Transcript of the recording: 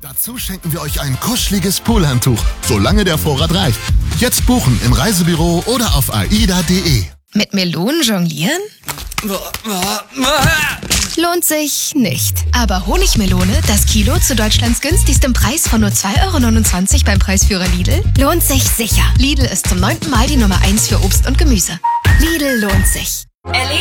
Dazu schenken wir euch ein kuscheliges Poolhandtuch, solange der Vorrat reicht. Jetzt buchen im Reisebüro oder auf aida.de. Mit Melonen jonglieren? Lohnt sich nicht. Aber Honigmelone, das Kilo zu Deutschlands günstigstem Preis von nur 2,29 € beim Preisführer Lidl, lohnt sich sicher. Lidl ist zum 9. Mal die Nummer 1 für Obst und Gemüse. Lidl lohnt sich. Erleben